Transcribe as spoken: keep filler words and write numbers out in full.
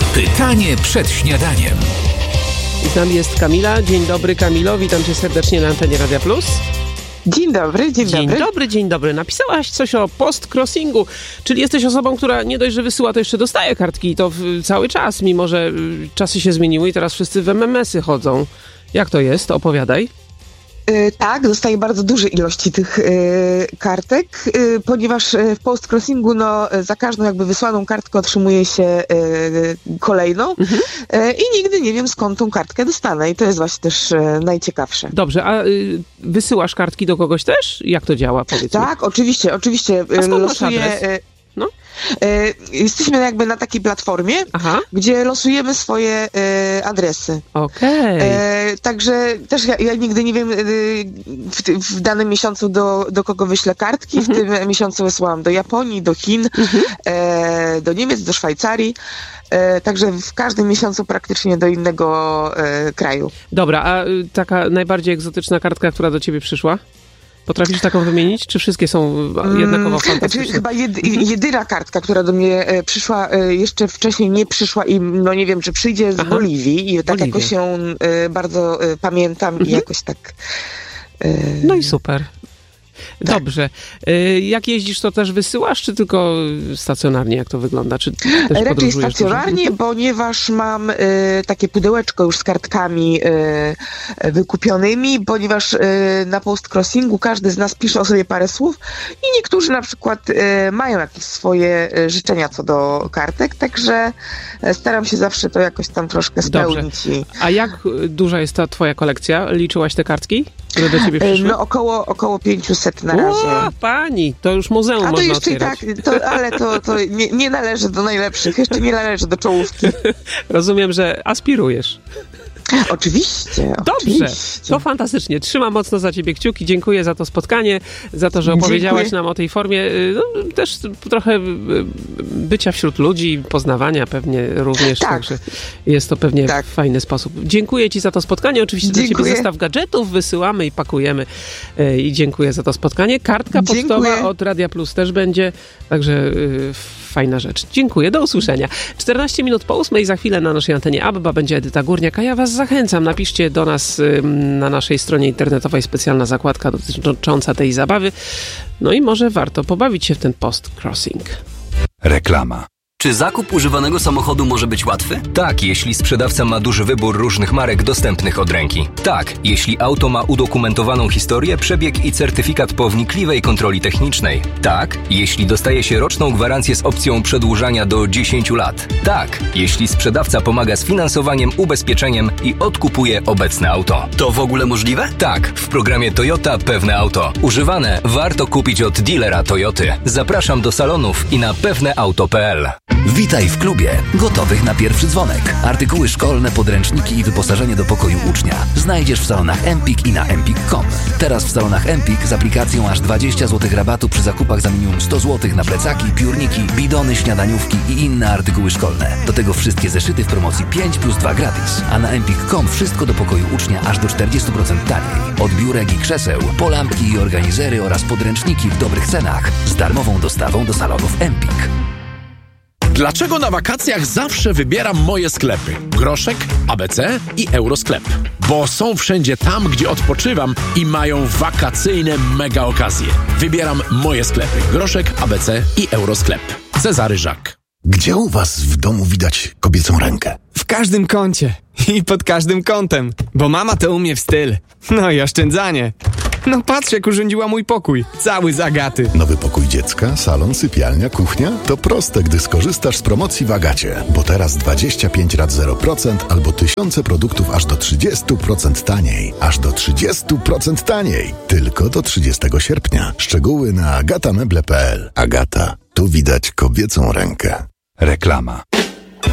Pytanie przed śniadaniem. I z nami jest Kamila. Dzień dobry, Kamilo. Witam cię serdecznie na antenie Radia Plus. Dzień dobry, dzień, dzień dobry. Dzień dobry, dzień dobry. Napisałaś coś o post-crossingu, czyli jesteś osobą, która nie dość, że wysyła, to jeszcze dostaje kartki i to w, cały czas, mimo że y, czasy się zmieniły i teraz wszyscy w em em esy chodzą. Jak to jest? Opowiadaj. Yy, tak, dostaję bardzo duże ilości tych yy, kartek, yy, ponieważ yy, w post-crossingu no, za każdą jakby wysłaną kartkę otrzymuje się yy, kolejną mhm. yy, i nigdy nie wiem, skąd tą kartkę dostanę i to jest właśnie też yy, najciekawsze. Dobrze, a yy, wysyłasz kartki do kogoś też? Jak to działa, powiedz mi? Tak, oczywiście, oczywiście. Yy, a skąd losuję, masz adres? Yy, no? Jesteśmy jakby na takiej platformie, Aha. gdzie losujemy swoje e, adresy. Okej. Okay. Także też ja, ja nigdy nie wiem e, w, w danym miesiącu do, do kogo wyślę kartki. Mhm. W tym miesiącu wysłałam do Japonii, do Chin, mhm. e, do Niemiec, do Szwajcarii. E, także w każdym miesiącu praktycznie do innego e, kraju. Dobra, a y, taka najbardziej egzotyczna kartka, która do ciebie przyszła? Potrafisz taką wymienić? Czy wszystkie są jednakowo fantastyczne? Znaczy, chyba jedy, jedyna kartka, która do mnie e, przyszła, e, jeszcze wcześniej nie przyszła i no nie wiem, czy przyjdzie z Aha. Boliwii. I tak Boliwie. jakoś ją e, bardzo e, pamiętam mhm. i jakoś tak... E, no i super. Tak. Dobrze. Jak jeździsz, to też wysyłasz, czy tylko stacjonarnie? Jak to wygląda? Czy też Raczej stacjonarnie, dużo? Ponieważ mam y, takie pudełeczko już z kartkami y, wykupionymi, ponieważ y, na post-crossingu każdy z nas pisze o sobie parę słów i niektórzy na przykład y, mają jakieś swoje y, życzenia co do kartek, także y, staram się zawsze to jakoś tam troszkę spełnić. I... A jak duża jest ta twoja kolekcja? Liczyłaś te kartki, które do ciebie przyszły? No około, około pięćset na razie. O, pani, to już muzeum A to można jeszcze otwierać. Tak, to, ale to, to nie, nie należy do najlepszych, jeszcze nie należy do czołówki. Rozumiem, że aspirujesz. Oczywiście. Dobrze, oczywiście. To fantastycznie. Trzymam mocno za ciebie kciuki. Dziękuję za to spotkanie, za to, że opowiedziałaś Dziękuję. nam o tej formie. No, też trochę bycia wśród ludzi, poznawania pewnie również. Tak. Także jest to pewnie tak. fajny sposób. Dziękuję ci za to spotkanie. Oczywiście dziękuję. Dla ciebie zestaw gadżetów wysyłamy i pakujemy. I dziękuję za to spotkanie. Kartka pocztowa dziękuję. Od Radia Plus też będzie. Także yy, fajna rzecz. Dziękuję. Do usłyszenia. czternaście minut po ósmej. Za chwilę na naszej antenie Abba będzie Edyta Górniak, a ja was zachęcam. Napiszcie do nas y, na naszej stronie internetowej specjalna zakładka dotycząca tej zabawy. No i może warto pobawić się w ten post-crossing. Reklama. Czy zakup używanego samochodu może być łatwy? Tak, jeśli sprzedawca ma duży wybór różnych marek dostępnych od ręki. Tak, jeśli auto ma udokumentowaną historię, przebieg i certyfikat po wnikliwej kontroli technicznej. Tak, jeśli dostaje się roczną gwarancję z opcją przedłużania do dziesięciu lat. Tak, jeśli sprzedawca pomaga z finansowaniem, ubezpieczeniem i odkupuje obecne auto. To w ogóle możliwe? Tak, w programie Toyota Pewne Auto. Używane warto kupić od dealera Toyoty. Zapraszam do salonów i na pewneauto kropka pe el. Witaj w klubie, gotowych na pierwszy dzwonek. Artykuły szkolne, podręczniki i wyposażenie do pokoju ucznia znajdziesz w salonach Empik i na empik kropka com. Teraz w salonach Empik z aplikacją aż dwadzieścia złotych rabatu przy zakupach za minimum sto złotych na plecaki, piórniki, bidony, śniadaniówki i inne artykuły szkolne. Do tego wszystkie zeszyty w promocji pięć plus dwa gratis. A na empik kropka com wszystko do pokoju ucznia aż do czterdzieści procent taniej. Od biurek i krzeseł, po lampki i organizery oraz podręczniki w dobrych cenach z darmową dostawą do salonów Empik. Dlaczego na wakacjach zawsze wybieram moje sklepy? Groszek, A B C i Eurosklep. Bo są wszędzie tam, gdzie odpoczywam i mają wakacyjne mega okazje. Wybieram moje sklepy. Groszek, A B C i Eurosklep. Cezary Żak. Gdzie u was w domu widać kobiecą rękę? W każdym kącie i pod każdym kątem, bo mama to umie w styl. No i oszczędzanie. No patrz, jak urządziła mój pokój. Cały z Agaty. Nowy pokój dziecka, salon, sypialnia, kuchnia? To proste, gdy skorzystasz z promocji w Agacie. Bo teraz dwadzieścia pięć rat zero procent albo tysiące produktów aż do trzydzieści procent taniej. Aż do trzydzieści procent taniej. Tylko do trzydziestego sierpnia. Szczegóły na agata meble kropka pe el. Agata. Tu widać kobiecą rękę. Reklama.